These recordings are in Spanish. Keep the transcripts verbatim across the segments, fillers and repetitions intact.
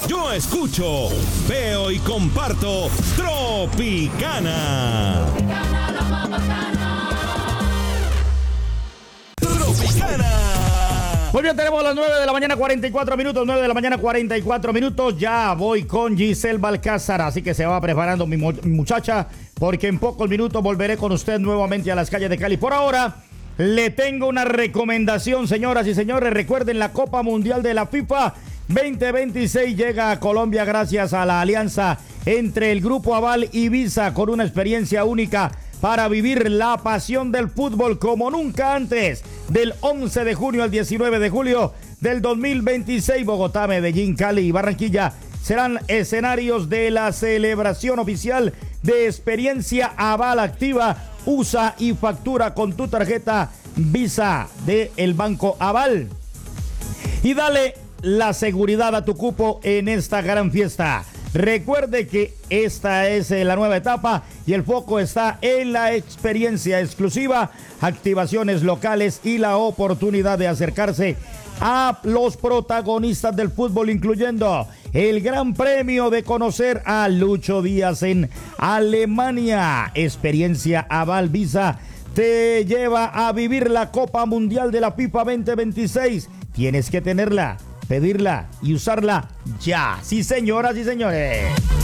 Yo escucho, veo y comparto Tropicana. Tropicana, la más bacana. Tropicana. Muy bien, tenemos las nueve de la mañana, cuarenta y cuatro minutos, nueve de la mañana, cuarenta y cuatro minutos. Ya voy con Giselle Balcázar, así que se va preparando mi, mi muchacha, porque en pocos minutos volveré con usted nuevamente a las calles de Cali. Por ahora, le tengo una recomendación, señoras y señores. Recuerden, la Copa Mundial de la FIFA veinte veintiséis llega a Colombia gracias a la alianza entre el Grupo Aval y Visa, con una experiencia única para vivir la pasión del fútbol como nunca antes. Del once de junio al diecinueve de julio del dos mil veintiséis, Bogotá, Medellín, Cali y Barranquilla serán escenarios de la celebración oficial de experiencia Aval Activa. Usa y factura con tu tarjeta Visa del Banco Aval y dale la seguridad a tu cupo en esta gran fiesta. Recuerde que esta es la nueva etapa y el foco está en la experiencia exclusiva, activaciones locales y la oportunidad de acercarse a los protagonistas del fútbol, incluyendo el gran premio de conocer a Lucho Díaz en Alemania. Experiencia Aval Visa te lleva a vivir la Copa Mundial de la FIFA veinte veintiséis. Tienes que tenerla, pedirla y usarla ya. Sí, señoras y señores.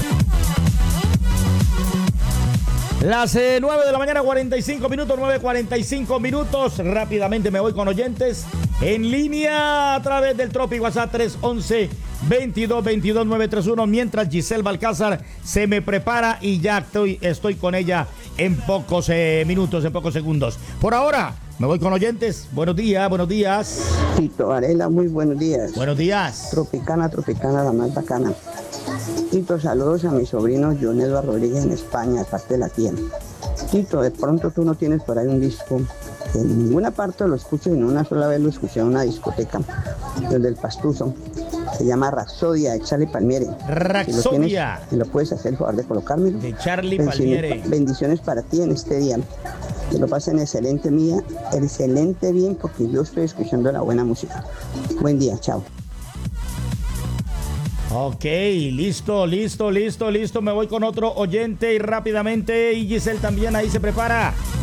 Las eh, nueve de la mañana, cuarenta y cinco minutos, nueve cuarenta y cinco minutos. Rápidamente me voy con oyentes en línea a través del Tropi WhatsApp tres once, veintidós veintidós, nueve treinta y uno. Mientras Giselle Balcázar se me prepara y ya estoy, estoy con ella en pocos eh, minutos, en pocos segundos. Por ahora, me voy con oyentes. Buenos días, buenos días. Tito Varela, muy buenos días. Buenos días. Tropicana, Tropicana, la más bacana. Tito, saludos a mi sobrino John Eduardo Rodríguez en España, de parte de la tía. Tito, de pronto tú no tienes por ahí un disco. En ninguna parte lo escucho, sino una sola vez lo escuché en una discoteca, desde el Pastuso. Se llama Rapsodia, de Charlie Palmieri. Rapsodia. Si lo tienes, si lo puedes hacer el favor de colocármelo. De Charlie Bendiciones, Palmieri. bendiciones para ti en este día. Que lo pasen excelente, mía, excelente bien, porque yo estoy escuchando la buena música. Buen día, chao. Ok, listo, listo, listo, listo. Me voy con otro oyente y rápidamente. Y Giselle también ahí se prepara.